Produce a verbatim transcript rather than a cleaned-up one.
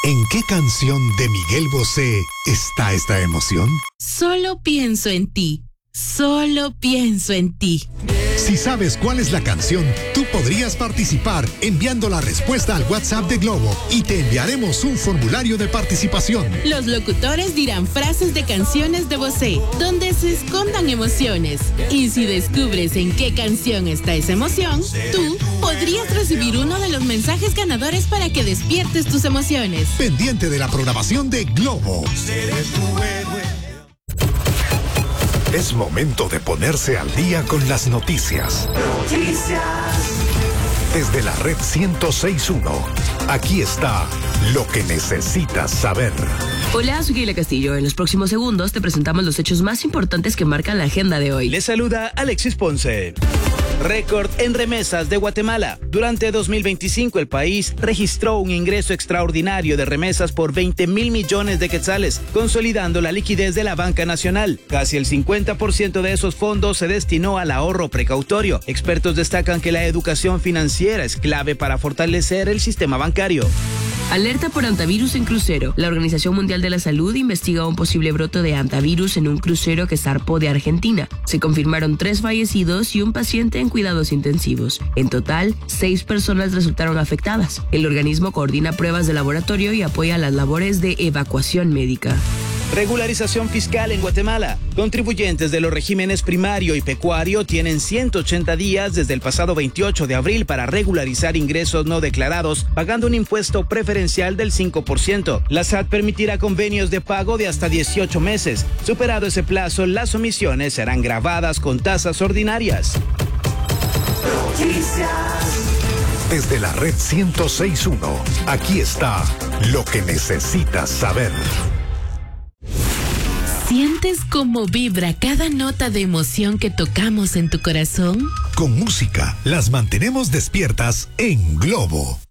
¿En qué canción de Miguel Bosé está esta emoción? Solo pienso en ti. Solo pienso en ti. Si sabes cuál es la canción, tú podrías participar enviando la respuesta al WhatsApp de Globo y te enviaremos un formulario de participación. Los locutores dirán frases de canciones de Bosé, donde se escondan emociones. Y si descubres en qué canción está esa emoción, tú podrías recibir uno de los mensajes ganadores para que despiertes tus emociones. Pendiente de la programación de Globo. Seré tu héroe. Es momento de ponerse al día con las noticias. Noticias. Desde la red ciento seis punto uno, aquí está lo que necesitas saber. Hola, soy Keila Castillo. En los próximos segundos te presentamos los hechos más importantes que marcan la agenda de hoy. Les saluda Alexis Ponce. Récord en remesas de Guatemala. Durante dos mil veinticinco el país registró un ingreso extraordinario de remesas por veinte mil millones de quetzales, consolidando la liquidez de la banca nacional. Casi el cincuenta por ciento de esos fondos se destinó al ahorro precautorio. Expertos destacan que la educación financiera es clave para fortalecer el sistema bancario. Alerta por hantavirus en crucero. La Organización Mundial de la Salud investiga un posible brote de hantavirus en un crucero que zarpó de Argentina. Se confirmaron tres fallecidos y un paciente en cuidados intensivos. En total, seis personas resultaron afectadas. El organismo coordina pruebas de laboratorio y apoya las labores de evacuación médica. Regularización fiscal en Guatemala. Contribuyentes de los regímenes primario y pecuario tienen ciento ochenta días desde el pasado veintiocho de abril para regularizar ingresos no declarados, pagando un impuesto preferencial del cinco por ciento. La S A T permitirá convenios de pago de hasta dieciocho meses. Superado ese plazo, las omisiones serán gravadas con tasas ordinarias. Noticias. Desde la red ciento seis punto uno, aquí está lo que necesitas saber. ¿Sientes cómo vibra cada nota de emoción que tocamos en tu corazón? Con música las mantenemos despiertas en Globo.